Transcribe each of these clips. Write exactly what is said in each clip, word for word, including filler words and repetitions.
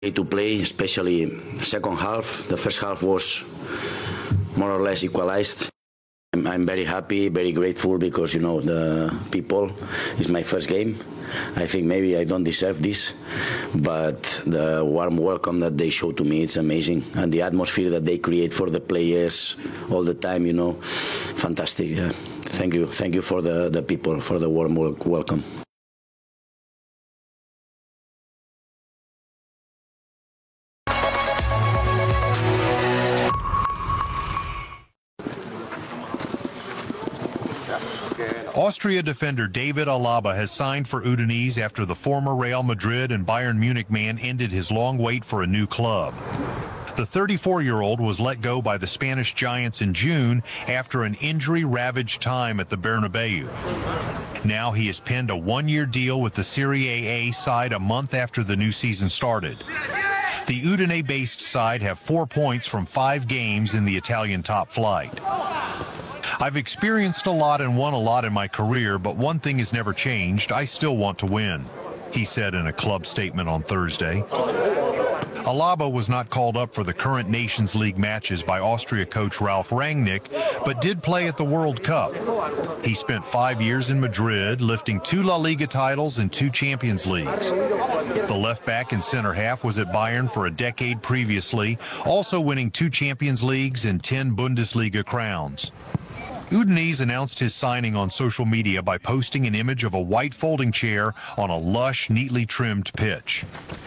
to play, especially second half. The first half was more or less equalized. I'm, I'm very happy, very grateful because, you know, the people, it's my first game. I think maybe I don't deserve this, but the warm welcome that they show to me, it's amazing. And the atmosphere that they create for the players all the time, you know, fantastic. Yeah. Thank you. Thank you for the, the people, for the warm welcome. Austria defender David Alaba has signed for Udinese after the former Real Madrid and Bayern Munich man ended his long wait for a new club. The thirty-four-year-old was let go by the Spanish Giants in June after an injury-ravaged time at the Bernabeu. Now he has penned a one-year deal with the Serie A side a month after the new season started. The Udine-based side have four points from five games in the Italian top flight. I've experienced a lot and won a lot in my career, but one thing has never changed. I still want to win, he said in a club statement on Thursday. Alaba was not called up for the current Nations League matches by Austria coach Ralf Rangnick, but did play at the World Cup. He spent five years in Madrid, lifting two La Liga titles and two Champions Leagues. The left back and center half was at Bayern for a decade previously, also winning two Champions Leagues and ten Bundesliga crowns. Udinese announced his signing on social media by posting an image of a white folding chair on a lush, neatly trimmed pitch.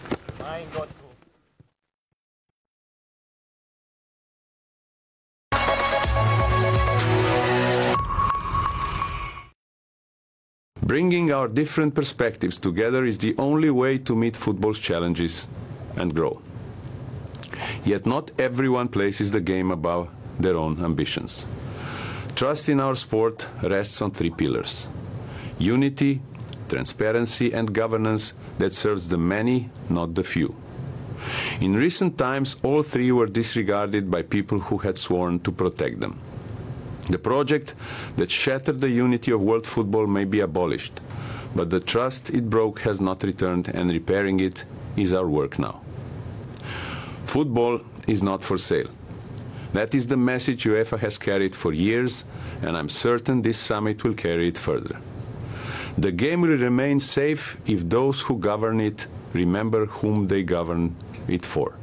Bringing our different perspectives together is the only way to meet football's challenges and grow. Yet not everyone places the game above their own ambitions. Trust in our sport rests on three pillars: unity, transparency, and governance that serves the many, not the few. In recent times, all three were disregarded by people who had sworn to protect them. The project that shattered the unity of world football may be abolished, but the trust it broke has not returned, and repairing it is our work now. Football is not for sale. That is the message UEFA has carried for years, and I'm certain this summit will carry it further. The game will remain safe if those who govern it remember whom they govern it for.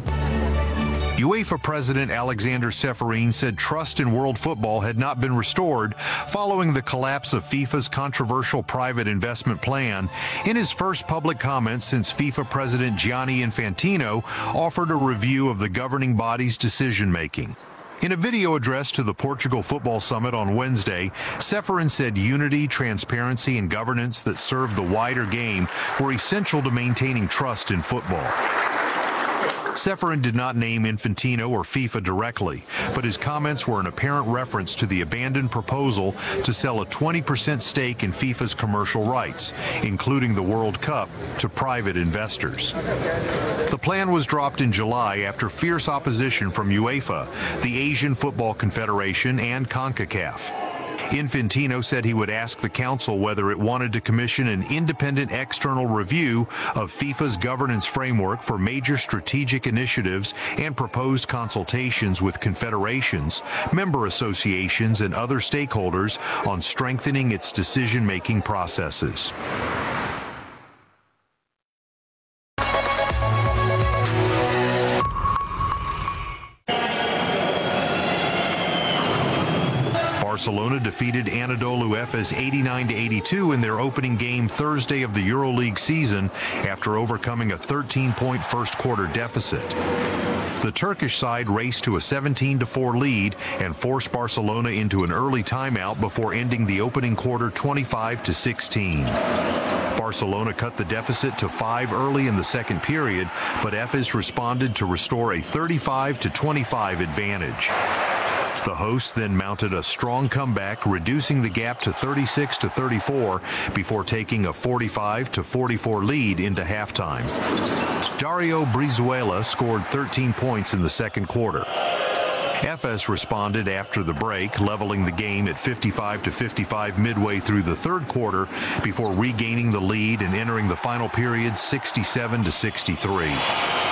UEFA President Alexander Ceferin said trust in world football had not been restored following the collapse of FIFA's controversial private investment plan. In his first public comments since FIFA President Gianni Infantino offered a review of the governing body's decision-making. In a video address to the Portugal Football Summit on Wednesday, Ceferin said unity, transparency, and governance that serve the wider game were essential to maintaining trust in football. Ceferin did not name Infantino or FIFA directly, but his comments were an apparent reference to the abandoned proposal to sell a twenty percent stake in FIFA's commercial rights, including the World Cup, to private investors. The plan was dropped in July after fierce opposition from UEFA, the Asian Football Confederation, and CONCACAF. Infantino said he would ask the council whether it wanted to commission an independent external review of FIFA's governance framework for major strategic initiatives and proposed consultations with confederations, member associations, and other stakeholders on strengthening its decision-making processes. Barcelona defeated Anadolu Efes eighty-nine to eighty-two in their opening game Thursday of the EuroLeague season after overcoming a thirteen-point first-quarter deficit. The Turkish side raced to a seventeen to four lead and forced Barcelona into an early timeout before ending the opening quarter twenty-five to sixteen. Barcelona cut the deficit to five early in the second period, but Efes responded to restore a thirty-five to twenty-five advantage. The hosts then mounted a strong comeback, reducing the gap to thirty-six to thirty-four before taking a forty-five to forty-four lead into halftime. Dario Brizuela scored thirteen points in the second quarter. Efes responded after the break, leveling the game at fifty-five to fifty-five midway through the third quarter before regaining the lead and entering the final period sixty-seven to sixty-three.